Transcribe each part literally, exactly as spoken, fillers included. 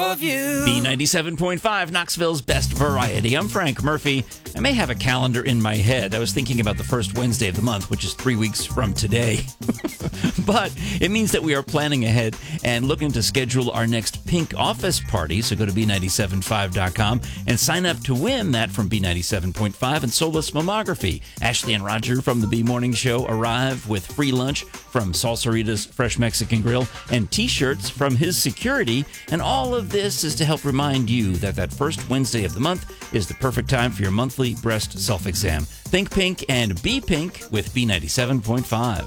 of you. B ninety-seven point five, Knoxville's best variety. I'm Frank Murphy. I may have a calendar in my head. I was thinking about the first Wednesday of the month, which is three weeks from today. But it means that we are planning ahead and looking to schedule our next Pink office party. So go to B nine seven five dot com and sign up to win that from B ninety-seven point five and Solus Mammography. Ashley and Roger from the B Morning Show arrive with free lunch from Salsarita's Fresh Mexican Grill and T-shirts from his security. And all of this is to help remind you that that first Wednesday of the month is the perfect time for your monthly breast self-exam. Think pink and be pink with B ninety-seven point five.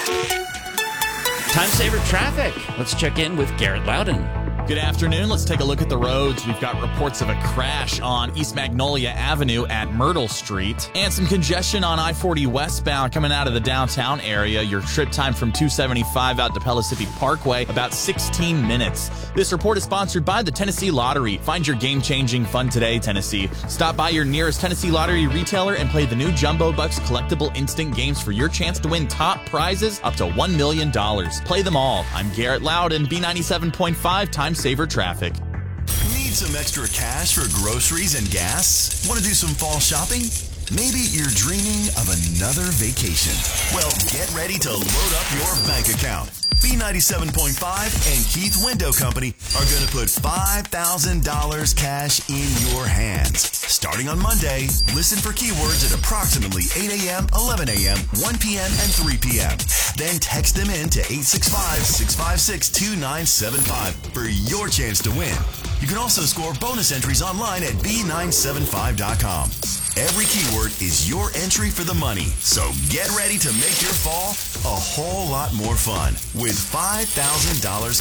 Time saver traffic. Let's check in with Garrett Loudon. Good afternoon. Let's take a look at the roads. We've got reports of a crash on East Magnolia Avenue at Myrtle Street and some congestion on I forty westbound coming out of the downtown area. Your trip time from two seventy-five out to Pellissippi Parkway, about sixteen minutes. This report is sponsored by the Tennessee Lottery. Find your game-changing fun today, Tennessee. Stop by your nearest Tennessee Lottery retailer and play the new Jumbo Bucks collectible instant games for your chance to win top prizes up to one million dollars. Play them all. I'm Garrett Loudon, B ninety-seven point five, Time Saver Traffic. Need some extra cash for groceries and gas? Want to do some fall shopping? Maybe you're dreaming of another vacation. Well, get ready to load up your bank account. B ninety-seven point five and Keith Window Company are going to put five thousand dollars cash in your hands. Starting on Monday, listen for keywords at approximately eight a.m., eleven a.m., one p.m., and three p.m. Then text them in to eight six five, six five six, two nine seven five for your chance to win. You can also score bonus entries online at B nine seven five dot com. Every keyword is your entry for the money, so get ready to make your fall a whole lot more fun with five thousand dollars